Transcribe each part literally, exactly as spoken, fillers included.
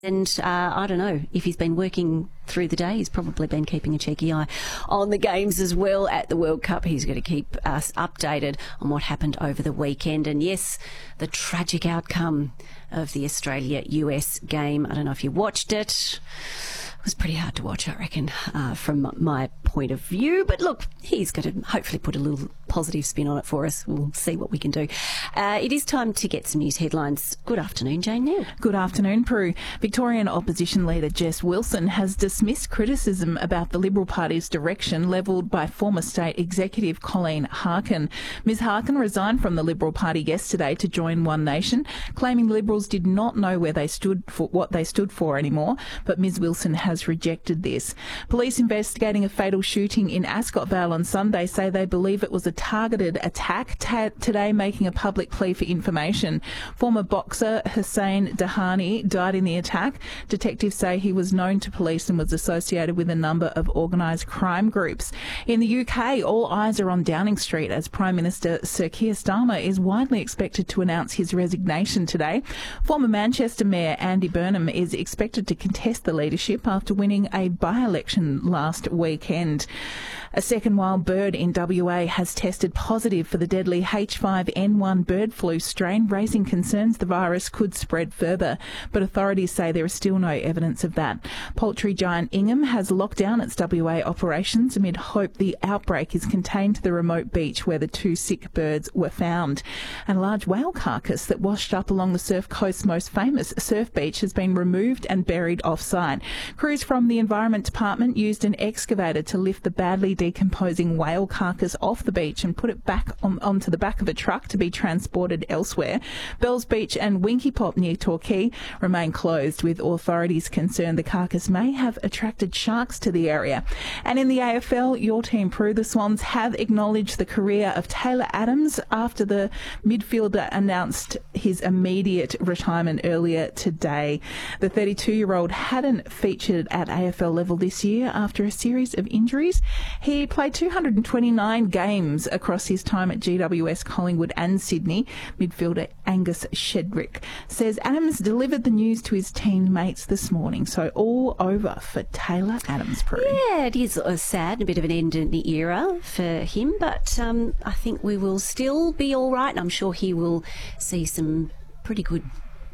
And uh, I don't know if he's been working through the day. He's probably been keeping a cheeky eye on the games as well at the World Cup. He's going to keep us updated on what happened over the weekend. And yes, the tragic outcome of the Australia-U S game. I don't know if you watched it. It was pretty hard to watch, I reckon, uh, from my point of view. But look, he's going to hopefully put a little positive spin on it for us. We'll see what we can do. Uh, it is time to get some news headlines. Good afternoon, Jane Neal. Good afternoon, Prue. Victorian opposition leader Jess Wilson has dismissed criticism about the Liberal Party's direction levelled by former state executive Colleen Harkin. Ms Harkin resigned from the Liberal Party yesterday to join One Nation, claiming the Liberals did not know where they stood for what they stood for anymore. But Ms Wilson has has rejected this. Police investigating a fatal shooting in Ascot Vale on Sunday say they believe it was a targeted attack, t- today making a public plea for information. Former boxer Hussein Dahani died in the attack. Detectives say he was known to police and was associated with a number of organised crime groups. In the U K, all eyes are on Downing Street as Prime Minister Sir Keir Starmer is widely expected to announce his resignation today. Former Manchester Mayor Andy Burnham is expected to contest the leadership after after winning a by-election last weekend. A second wild bird in W A has tested positive for the deadly H five N one bird flu strain, raising concerns the virus could spread further. But authorities say there is still no evidence of that. Poultry giant Ingham has locked down its W A operations amid hope the outbreak is contained to the remote beach where the two sick birds were found. And a large whale carcass that washed up along the Surf Coast's most famous surf beach has been removed and buried off-site. Crews from the Environment Department used an excavator to lift the badly decomposing whale carcass off the beach and put it back on, onto the back of a truck to be transported elsewhere. Bells Beach and Winky Pop near Torquay remain closed, with authorities concerned the carcass may have attracted sharks to the area. And in the A F L, your team, Prue, the Swans have acknowledged the career of Taylor Adams after the midfielder announced his immediate retirement earlier today. The thirty-two-year-old hadn't featured at A F L level this year after a series of injuries. He played two hundred twenty-nine games across his time at G W S, Collingwood and Sydney. Midfielder Angus Shedrick says Adams delivered the news to his teammates this morning. So all over for Taylor Adams, Prue. Yeah, it is a sad, a bit of an end in the era for him, but um, I think we will still be all right. I'm sure he will see some pretty good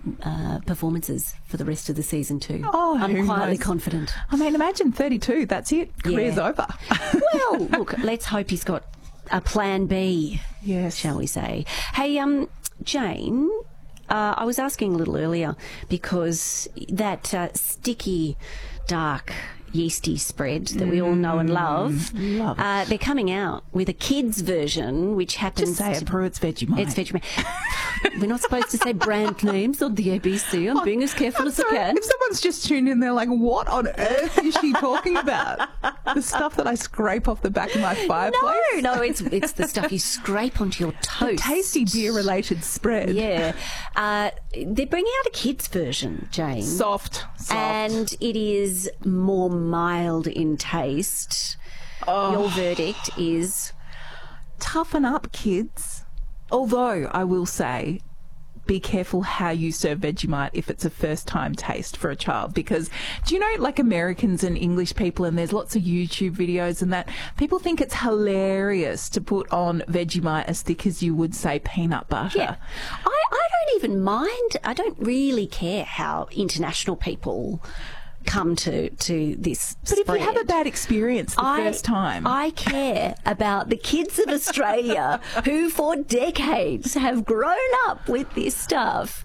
Uh, performances for the rest of the season too. Oh, I'm quietly knows? confident. I mean, imagine thirty-two, that's it, career's Yeah. over. Well, look, let's hope he's got a plan B, Yes. shall we say. Hey, um, Jane, uh, I was asking a little earlier because that uh, sticky, dark, yeasty spread that we all know and love, love it. uh, they're coming out with a kids version which happens Just say it, to- Prue, it's Vegemite. It's Vegemite. We're not supposed to say brand names on the A B C. I'm being as careful as I Sorry, can. if someone's just tuned in, they're like, what on earth is she talking about? The stuff that I scrape off the back of my fireplace? No, no, it's it's the stuff you scrape onto your toast. Tasty beer-related spread. Yeah. Uh, they're bringing out a kids version, Jane. Soft, soft. And it is more mild in taste. Oh. Your verdict is? Toughen up, kids. Although, I will say, be careful how you serve Vegemite if it's a first-time taste for a child. Because, do you know, like Americans and English people, and there's lots of YouTube videos and that, people think it's hilarious to put on Vegemite as thick as you would, say, peanut butter. Yeah. I, I don't even mind. I don't really care how international people come to, to this But if spread. you have a bad experience the I, first time... I care about the kids of Australia who for decades have grown up with this stuff.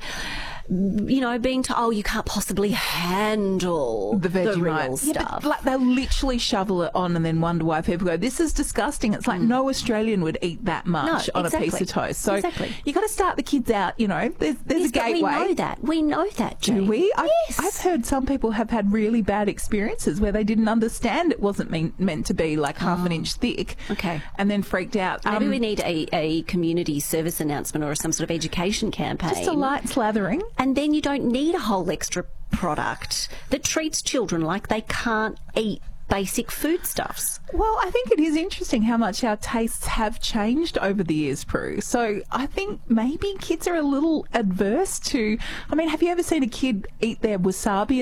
You know, being told, oh, you can't possibly handle the Vegemite. real Yeah, stuff. but, like, they'll literally shovel it on and then wonder why people go, this is disgusting. It's like Mm. no Australian would eat that much No, on exactly. a piece of toast. So Exactly. you got to start the kids out, you know, there's, there's Yes, a but gateway. we know that. We know that, Jane. Do we? I've, Yes. I've heard some people have had really bad experiences where they didn't understand it wasn't mean, meant to be like half an inch thick. Okay. And then freaked out. Maybe Um, we need a, a community service announcement or some sort of education campaign. just a light slathering. And then you don't need a whole extra product that treats children like they can't eat basic foodstuffs. Well, I think it is interesting how much our tastes have changed over the years, Prue. So I think maybe kids are a little adverse to, I mean, have you ever seen a kid eat their wasabi